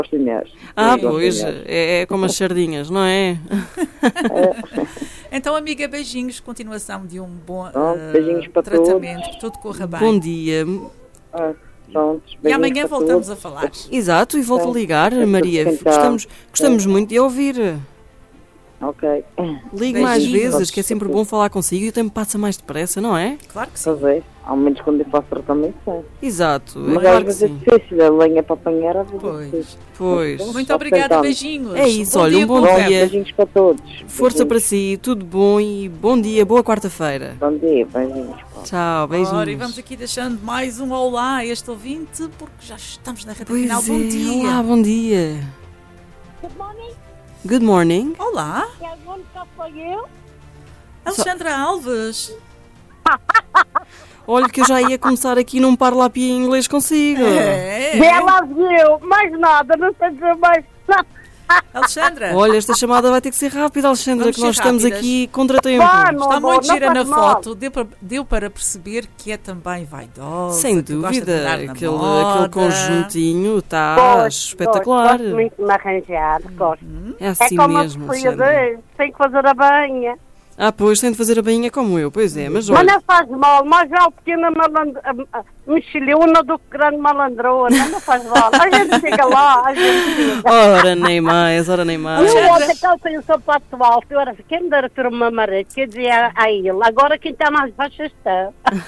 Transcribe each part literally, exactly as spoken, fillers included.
Dinheiros. Ah, pois, é, é como as sardinhas, não é? Então, amiga, beijinhos, continuação de um bom Bom, beijinhos uh, para tratamento, todos. que tudo corra bem. Bom dia. Ah, prontos, E amanhã beijinhos para voltamos todos. a falar. Exato, e volto a ligar, É, Maria. então, Gostamos, gostamos muito de ouvir. Ok. Ligue mais Beijinhos. vezes, que é sempre bom falar consigo e o tempo passa mais depressa, não é? Claro que sim. Pois é, ao menos quando eu faço tratamento, sim. Exato, é Mas claro às que vezes é sim. difícil, a lenha para apanhar, às vezes é Pois. difícil. Pois. Muito Só obrigada, tentamos. beijinhos. É isso, Bom olha, dia um bom com dia. fé. Beijinhos para todos. Força Beijinhos. para si, tudo bom e bom dia, boa quarta-feira. Bom dia, beijinhos. Tchau, beijinhos. Ora, e vamos aqui deixando mais um olá a este ouvinte, porque já estamos na reta Pois final. é, Bom dia. olá, bom dia. Good morning. Good morning. Olá, Quer um café eu? Alexandra Alves. Olha que eu já ia começar aqui num parlapia em inglês consigo. É, Ela viu, mais nada, não sei dizer mais nada. Alexandra. Olha, esta chamada vai ter que ser rápida, Alexandra, Vamos que nós ser estamos rápidas. aqui contra tempo. Vamos. Está amor, muito não gira faz na mal. foto, deu para, deu para perceber que é também vaidosa. Sem que gosta de dúvida, andar na aquele, moda. aquele conjuntinho está Gosto, espetacular. Gosto, gosto muito de me arranjar, gosto. É É assim como mesmo, a filha Alexandra. dele, tem que fazer a banha. Ah, pois, tem de fazer a bainha como eu, pois é, mas Mas olha, não faz mal, mais vale pequena malandra, mexilhona do que grande malandrona, não faz mal. A gente chega lá, a gente chega. ora nem mais, ora nem mais. Eu ontem calcei o sapato alto, eu era, quem me dera ter uma marete, quer dizer a ele, agora quem está mais baixo está.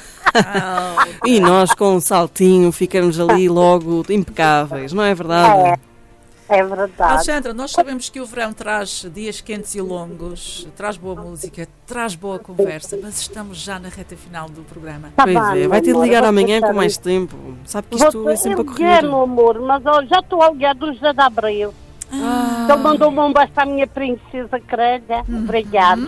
Ah, E nós com um saltinho ficamos ali logo impecáveis, não é verdade? É verdade. Alexandra, nós sabemos que o verão traz dias quentes e longos, traz boa música, traz boa conversa, mas estamos já na reta final do programa. Tá Pois bem, é, vai ter de amor, ligar eu vou amanhã com deixar mais isso. tempo. Sabe que Vou isto é sempre a correr. ligar, meu amor, mas ó, já estou a ligar do José de Abreu. Ah, Ele mandou-me um beijo para a minha princesa querida. Obrigada.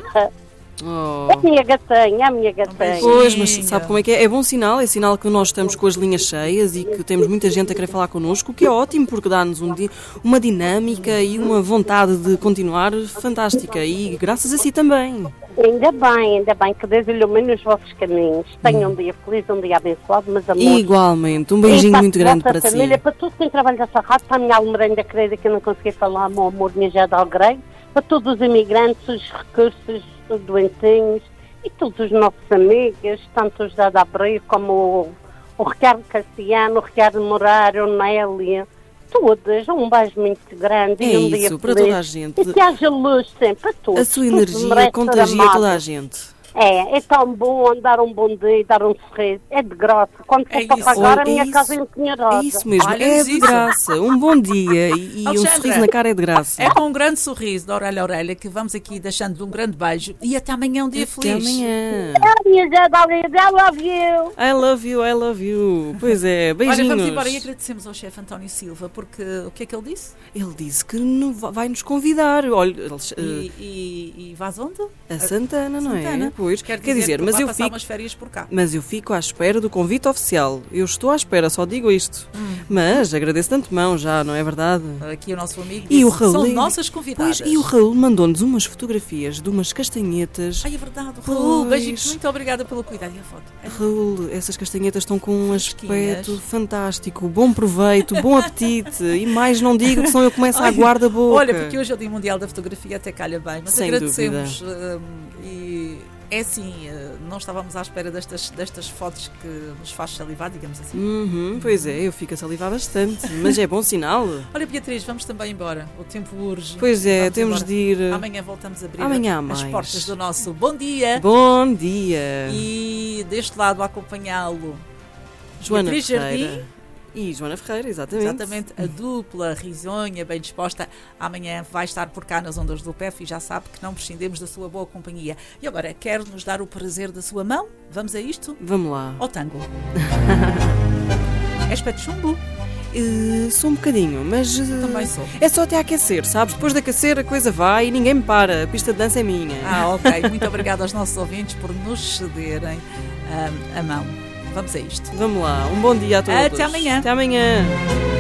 oh. É a minha gatinha, a minha gatinha. Pois, mas sabe como é que é? É bom sinal, é sinal que nós estamos com as linhas cheias e que temos muita gente a querer falar connosco, o que é ótimo porque dá-nos um di- uma dinâmica e uma vontade de continuar fantástica e graças a si também. Ainda bem, ainda bem que Deus ilumine os vossos caminhos. Tenham um dia feliz, um dia abençoado, meus amores. Igualmente, um E beijinho para a muito grande vossa para família, si. para todos quem trabalha nessa rádio, para a minha almerenda querida que eu não consegui falar, meu amor, minha já de Algrei, para todos os imigrantes, os recursos, os doentinhos e todos os nossos amigos, tanto os da Abreu como o, o Ricardo Cassiano, o Ricardo Morar, o Nélia, todas, um beijo muito grande É e um dia isso, para feliz. toda a gente. E que haja luz sempre, para todos. A sua Tudo energia merece ser contagia amado. toda a gente. É, é tão bom dar um bom dia, dar um sorriso. É de graça. Quando for É para isso. pagar, Olha, a minha é casa isso. é empenheirosa. É isso mesmo, Olha, é diz de isso. graça. Um bom dia e, e um Alexandra, sorriso na cara é de graça. É com um grande sorriso de orelha a orelha que vamos aqui deixando um grande beijo e até amanhã um dia Até feliz. amanhã. A minha já da Lida, I love you. I love you, I love you. Pois é, beijinhos. Olha, vamos embora e agradecemos ao chefe António Silva, porque o que é que ele disse? Ele disse que no- vai nos convidar. Olha, eles, eh, E, e, e vais onde? a Santana, não Santana. é? Pois, Quer quer dizer, dizer, que mas vai eu passar fico, umas férias por cá. mas eu fico à espera do convite oficial. Eu estou à espera, só digo isto. Hum. Mas agradeço de antemão já, não é verdade? Aqui o nosso amigo E disse, o Raul, são nossas convidadas. Pois, e o Raul mandou-nos umas fotografias de umas castanhetas. Ai, é verdade, o Raul, Pois. beijinhos, muito obrigada pelo cuidado e a foto. É Raul, essas castanhetas estão com um Fresquinhas. aspecto fantástico, bom proveito, bom apetite e mais não digo que senão eu começo a aguar da boca. Olha, porque hoje é o Dia Mundial da Fotografia, até calha bem, mas Sem agradecemos hum, e é assim, uh, não estávamos à espera destas, destas fotos que nos faz salivar, digamos assim. Uhum, pois é, eu fico a salivar bastante, mas é bom sinal. Olha, Beatriz, vamos também embora, o tempo urge. Pois é, Vamos temos embora. de ir. Amanhã voltamos a abrir Amanhã há as mais. portas do nosso Bom Dia Bom dia, e deste lado a acompanhá-lo Joana Beatriz Ferreira. Jardim. E Joana Ferreira, exatamente. Exatamente, a dupla risonha, bem disposta. Amanhã vai estar por cá nas ondas do P E F e já sabe que não prescindemos da sua boa companhia. E agora, quer nos dar o prazer da sua mão? Vamos a isto? Vamos lá. Ao tango. És pé de chumbo? Uh, sou um bocadinho, mas. uh, Também sou. É só até aquecer, sabes? Depois de aquecer a coisa vai e ninguém me para. A pista de dança é minha. Ah, ok. Muito obrigada aos nossos ouvintes por nos cederem ah, a mão. Vamos a isto. Vamos lá, um bom dia a todos. Até amanhã. Até amanhã.